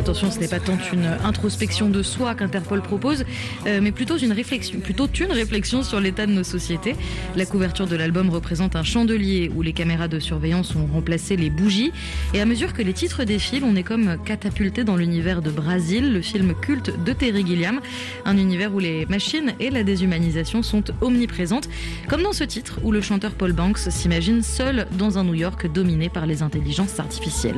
attention, ce n'est pas tant une introspection de soi qu'Interpol propose, mais plutôt une réflexion sur l'état de nos sociétés. La couverture de l'album représente un chandelier où les caméras de surveillance ont remplacé les bougies. Et à mesure que les titres défilent, on est comme catapulté dans l'univers de Brasil, le film culte de Terry Gilliam. Un univers où les machines et la déshumanisation sont omniprésentes, comme dans ce titre où le chanteur Paul Banks s'imagine seul dans un New York dominé par les intelligences artificielles.